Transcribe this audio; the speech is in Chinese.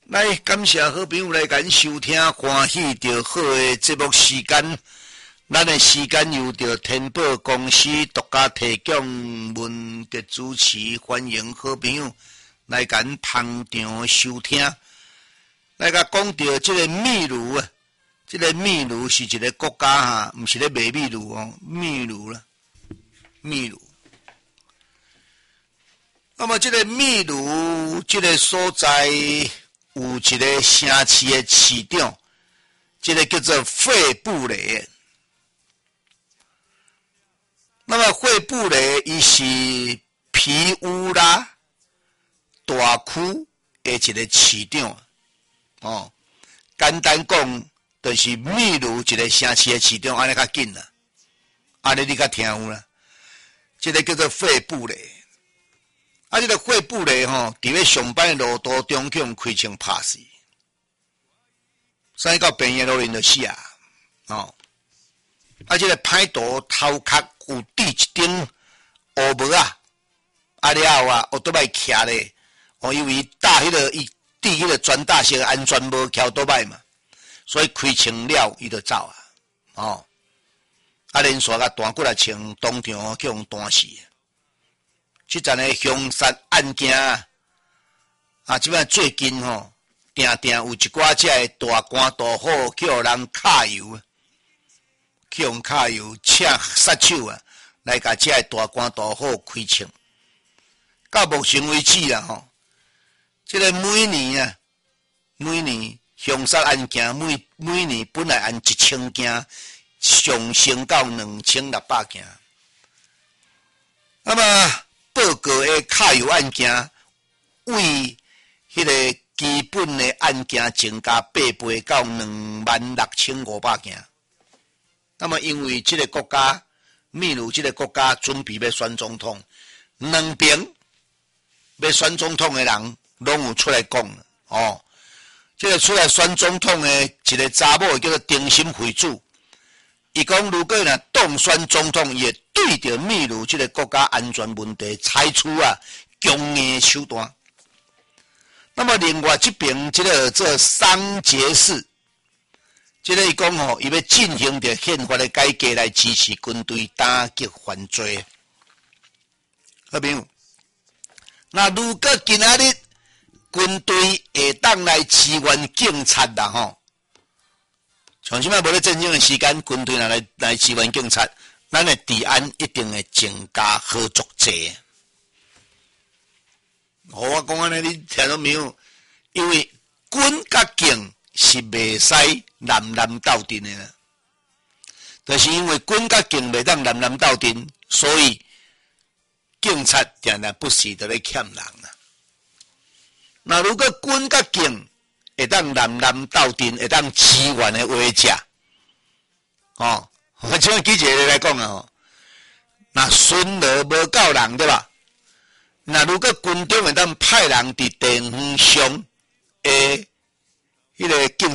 来，感谢好朋友来咱收听，欢喜着好的节目时间。咱的时间由着天宝公司独家提供，文的主持，欢迎好朋友来咱捧场收听。来甲讲到这个秘鲁啊，这个秘鲁是一个国家哈，不是咧卖秘鲁哦，秘鲁啦，秘鲁。那么这个秘鲁这个所在。有一个城市的市长，这个叫做费布雷。那么费布雷伊是皮乌拉大区的一个市长，哦，简单讲就是秘鲁一个城市的市长，安尼较紧啦，安尼你较听有啦。这个叫做费布雷。啊！这个费布雷吼，伫咧上班的路途中，去用开枪拍死，所以到平夜路人就死啊！哦，啊！这个歹徒头壳有滴一顶乌帽啊，啊了后啊，奥多摆徛咧，哦，因为搭迄个伊滴迄个全大型安全帽徛多摆嘛，所以开枪了伊就走啊！哦，啊连续甲弹骨来枪，当场去用弹死。即阵诶凶杀案件啊，即摆最近吼，定有一寡遮诶大官大户去互人卡油，去用卡油请杀手啊，来甲遮诶大官大户开枪。到目前为止啦吼，即个每年凶杀案件每年本来按1000件，上升到2600件。那么报告的卡油案件，为迄个基本的案件增加8倍到26500件。那么因为这个国家，秘鲁这个国家准备要选总统，两边要选总统的人拢有出来讲哦。这个出来选总统的一个查某叫做丁心惠子。伊讲，如果若当选总统，伊会对着秘鲁这个国家安全问题采取强硬手段。那么另外这边这个做桑杰士，这个伊讲吼，伊要进行着宪法的改革来支持军队打击犯罪。好朋友，那如果今仔日军队会当来支援警察啦吼？像即摆无咧战争的时间，军队来支援警察，咱的治安一定会增加好足济。我讲安尼，你听到没有？因为军甲警是袂使南斗阵的啦，就是因为军甲警袂当南斗阵，所以警察定定不时就咧欠人啦。那如果军甲警会当南斗阵，会当支援的话者，哦，我像记者来讲啊，吼，那巡逻无够人对吧？那如果军中会当派人伫地方上，迄个警